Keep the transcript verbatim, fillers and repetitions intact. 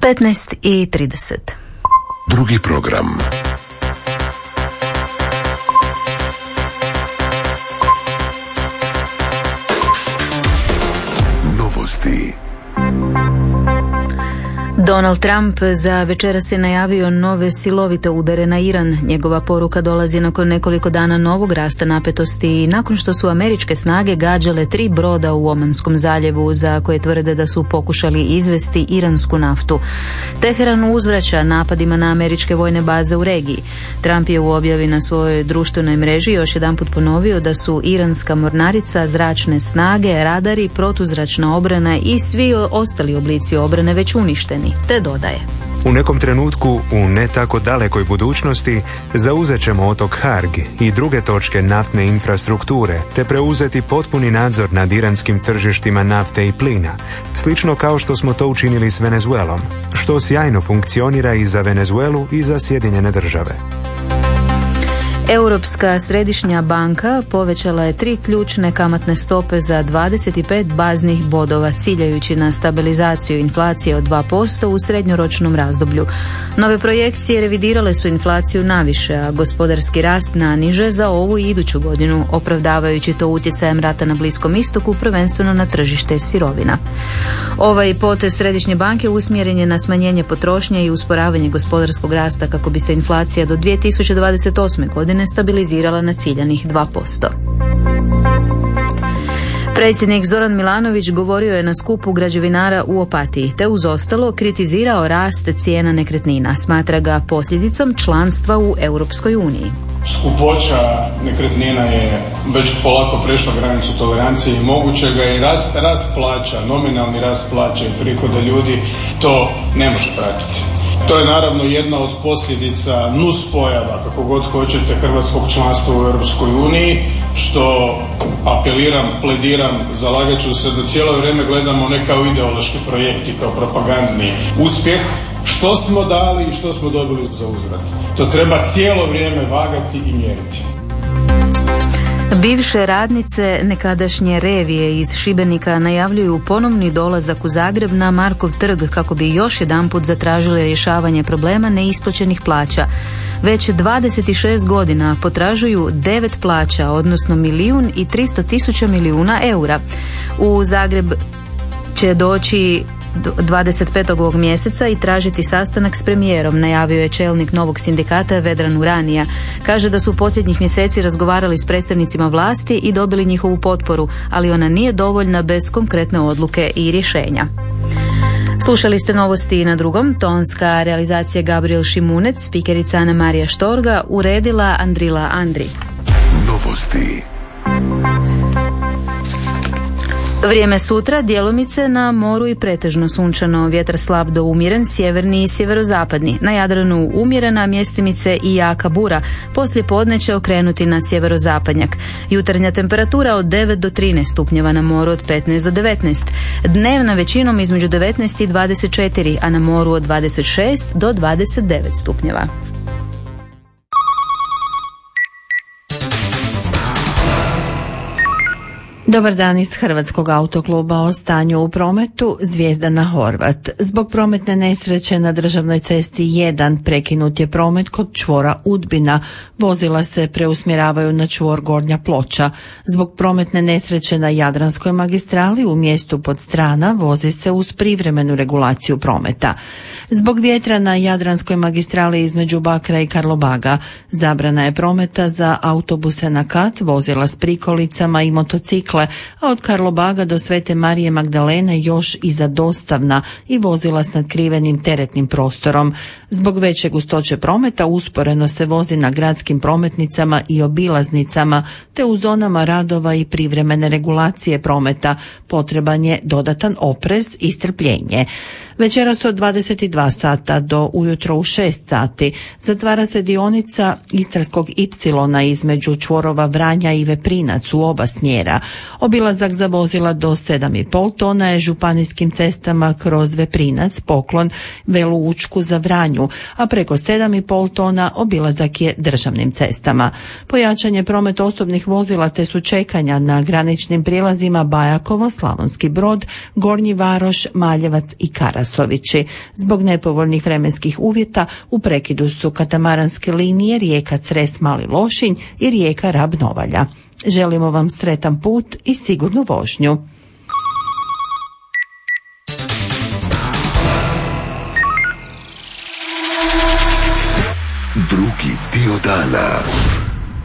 petnaest i trideset. Drugi program. Novosti. Donald Trump za večeras je najavio nove silovite udare na Iran. Njegova poruka dolazi nakon nekoliko dana novog rasta napetosti i nakon što su američke snage gađale tri broda u Omanskom zaljevu za koje tvrde da su pokušali izvesti iransku naftu. Teheran uzvraća napadima na američke vojne baze u regiji. Trump je u objavi na svojoj društvenoj mreži još jedanput ponovio da su iranska mornarica, zračne snage, radari, protuzračna obrana i svi ostali oblici obrane već uništeni. Te dodaje: u nekom trenutku, u ne tako dalekoj budućnosti, zauzet ćemo otok Harg i druge točke naftne infrastrukture, te preuzeti potpuni nadzor nad iranskim tržištima nafte i plina, slično kao što smo to učinili s Venezuelom, što sjajno funkcionira i za Venezuelu i za Sjedinjene države. Europska središnja banka povećala je tri ključne kamatne stope za dvadeset pet baznih bodova, ciljajući na stabilizaciju inflacije od dva posto u srednjoročnom razdoblju. Nove projekcije revidirale su inflaciju naviše, a gospodarski rast naniže za ovu i iduću godinu, opravdavajući to utjecajem rata na Bliskom istoku, prvenstveno na tržište sirovina. Ovaj potez središnje banke usmjeren je na smanjenje potrošnje i usporavanje gospodarskog rasta kako bi se inflacija do dvije tisuće dvadeset osme godine stabilizirala na ciljanih dva posto. Predsjednik Zoran Milanović govorio je na skupu građevinara u Opatiji, te uz ostalo kritizirao rast cijena nekretnina. Smatra ga posljedicom članstva u Europskoj uniji. Skupoća nekretnina je već polako prešla granicu tolerancije i mogućega je rast, rast plaća, nominalni rast plaća i prihoda ljudi to ne može pratiti. To je naravno jedna od posljedica nuspojava, kako god hoćete, hrvatskog članstva u Europskoj uniji, što apeliram, plediram, zalagat ću se da cijelo vrijeme gledamo ne kao ideološki projekti, kao propagandni uspjeh, što smo dali i što smo dobili za uzvrat. To treba cijelo vrijeme vagati i mjeriti. Bivše radnice nekadašnje Revije iz Šibenika najavljuju ponovni dolazak u Zagreb na Markov trg kako bi još jedanput zatražile rješavanje problema neisplaćenih plaća. Već dvadeset šest godina potražuju devet plaća, odnosno milijun i tristo tisuća milijuna eura. U Zagreb će doći dvadeset petog ovog mjeseca i tražiti sastanak s premijerom, najavio je čelnik novog sindikata Vedran Uranija. Kaže da su posljednjih mjeseci razgovarali s predstavnicima vlasti i dobili njihovu potporu, ali ona nije dovoljna bez konkretne odluke i rješenja. Slušali ste novosti na drugom. Tonska realizacija Gabriel Šimunec, spikerica Ana Marija Štorga, uredila Andrila Andri. Novosti. Vrijeme sutra, djelomice na moru i pretežno sunčano, vjetar slab do umjeren, sjeverni i sjeverozapadni. Na Jadranu umjerena, mjestimice i jaka bura. Poslije podne će okrenuti na sjeverozapadnjak. Jutarnja temperatura od devet do trinaest stupnjeva, na moru od petnaest do devetnaest. Dnevna većinom između devetnaest i dvadeset četiri, a na moru od dvadeset šest do dvadeset devet stupnjeva. Dobar dan iz Hrvatskog autokluba. O stanju u prometu. Zvijezdana Horvat. Zbog prometne nesreće na državnoj cesti jedan prekinut je promet kod čvora Udbina. Vozila se preusmjeravaju na čvor Gornja Ploča. Zbog prometne nesreće na Jadranskoj magistrali u mjestu Podstrana vozi se uz privremenu regulaciju prometa. Zbog vjetra na Jadranskoj magistrali između Bakra i Karlobaga zabrana je prometa za autobuse na kat, vozila s prikolicama i motocikle, a od Karlobaga do Svete Marije Magdalene još i za dostavna i vozila s nadkrivenim teretnim prostorom. Zbog veće gustoće prometa usporeno se vozi na gradskim prometnicama i obilaznicama, te u zonama radova i privremene regulacije prometa potreban je dodatan oprez i strpljenje. Večeras od dvadeset dva sata do ujutro u šest sati zatvara se dionica Istarskog ipsilona između čvorova Vranja i Veprinac u oba smjera. Obilazak za vozila do sedam i pol tona je županijskim cestama kroz Veprinac, Poklon, Velu Učku za Vranju, a preko sedam i pol tona obilazak je državnim cestama. Pojačan je promet osobnih vozila te su čekanja na graničnim prijelazima Bajakovo, Slavonski Brod, Gornji Varoš, Maljevac i Karas. Krasovići. Zbog nepovoljnih vremenskih uvjeta u prekidu su katamaranske linije rijeka Cres Mali Lošinj i rijeka Rab Novalja. Želimo vam sretan put i sigurnu vožnju. Drugi dio dana.